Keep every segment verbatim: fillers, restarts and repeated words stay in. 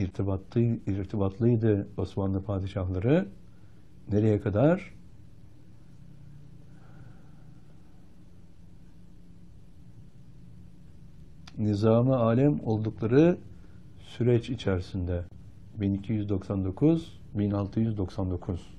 irtibatlı, irtibatlıydı Osmanlı padişahları. Nereye kadar? Nizam-ı alem oldukları süreç içerisinde bin iki yüz doksan dokuz - bin altı yüz doksan dokuz.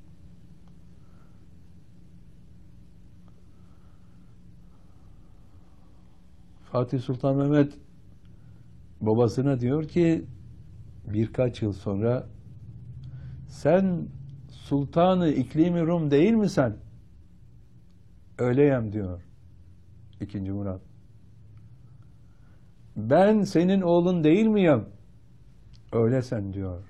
Fatih Sultan Mehmet babasına diyor ki birkaç yıl sonra, sen Sultanı İklimi Rum değil mi sen? Öyleyim diyor İkinci Murat. Ben senin oğlun değil miyim? Öyle sen diyor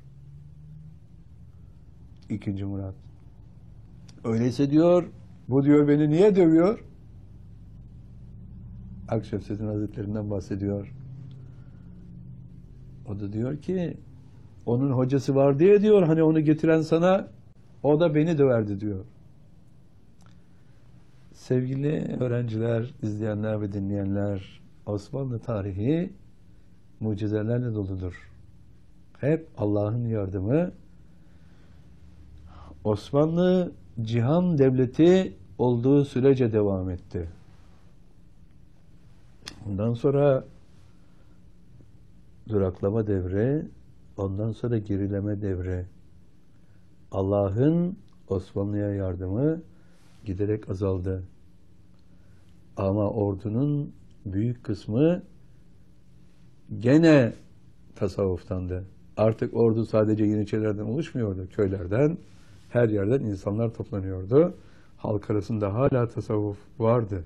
İkinci Murat. Öyleyse diyor, bu diyor beni niye dövüyor? Akşemseddin Hazretlerinden bahsediyor. O da diyor ki, onun hocası var diye diyor, hani onu getiren sana, o da beni döverdi diyor. Sevgili öğrenciler, izleyenler ve dinleyenler, Osmanlı tarihi mucizelerle doludur. Hep Allah'ın yardımı. Osmanlı cihan devleti olduğu sürece devam etti. Ondan sonra duraklama devri, ondan sonra gerileme devri. Allah'ın Osmanlı'ya yardımı giderek azaldı. Ama ordunun büyük kısmı gene tasavvuftandı. Artık ordu sadece yeniçerilerden oluşmuyordu. Köylerden, her yerden insanlar toplanıyordu. Halk arasında hala tasavvuf vardı.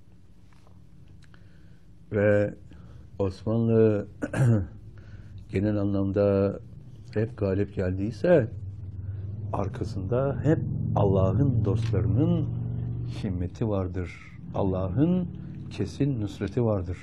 Ve Osmanlı genel anlamda hep galip geldiyse, arkasında hep Allah'ın dostlarının himmeti vardır. Allah'ın kesin nusreti vardır.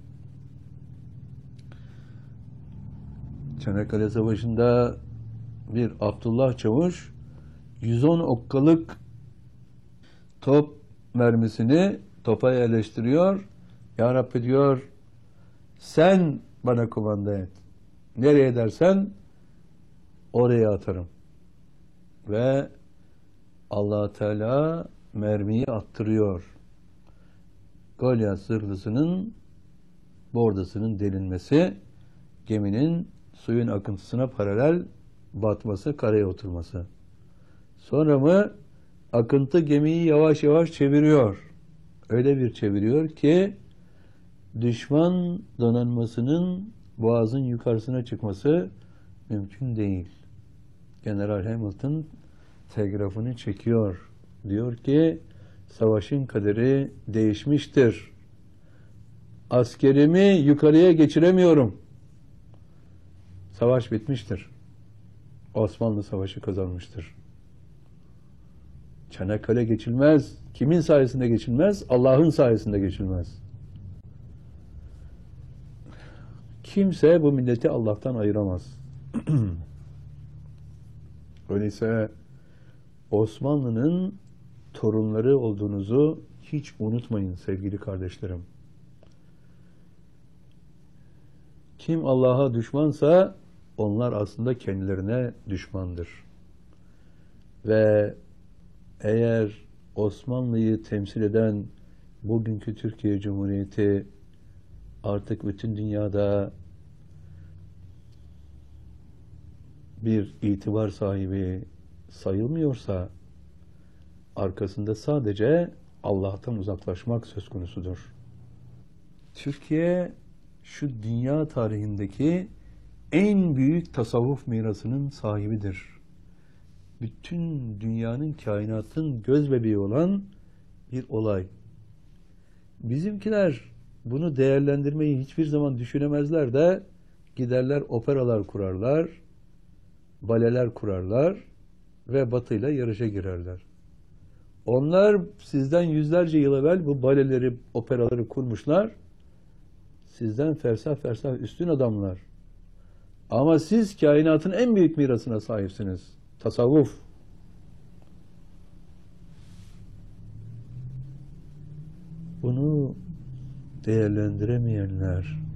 Çanakkale Savaşı'nda bir Abdullah Çavuş yüz on okkalık top mermisini topa yerleştiriyor. Ya Rabbi diyor, sen bana kumanda et. Nereye dersen oraya atarım. Ve Allah Teala mermiyi attırıyor. Golyat zırhlısının bordasının delinmesi, geminin suyun akıntısına paralel batması, karaya oturması. Sonra mı akıntı gemiyi yavaş yavaş çeviriyor. Öyle bir çeviriyor ki düşman donanmasının boğazın yukarısına çıkması mümkün değil. General Hamilton telgrafını çekiyor. Diyor ki savaşın kaderi değişmiştir. Askerimi yukarıya geçiremiyorum. Savaş bitmiştir. Osmanlı savaşı kazanmıştır. Çanakkale geçilmez. Kimin sayesinde geçilmez? Allah'ın sayesinde geçilmez. Kimse bu milleti Allah'tan ayıramaz. Öyleyse Osmanlı'nın torunları olduğunuzu hiç unutmayın sevgili kardeşlerim. Kim Allah'a düşmansa onlar aslında kendilerine düşmandır. Ve eğer Osmanlı'yı temsil eden bugünkü Türkiye Cumhuriyeti artık bütün dünyada bir itibar sahibi sayılmıyorsa, arkasında sadece Allah'tan uzaklaşmak söz konusudur. Türkiye şu dünya tarihindeki en büyük tasavvuf mirasının sahibidir. Bütün dünyanın, kainatın göz bebeği olan bir olay. Bizimkiler bunu değerlendirmeyi hiçbir zaman düşünemezler de giderler operalar kurarlar, baleler kurarlar ve Batı'yla yarışa girerler. Onlar sizden yüzlerce yıl evvel bu baleleri, operaları kurmuşlar. Sizden fersah fersah üstün adamlar. Ama siz kainatın en büyük mirasına sahipsiniz. Tasavvuf. Bunu değerlendiremeyenler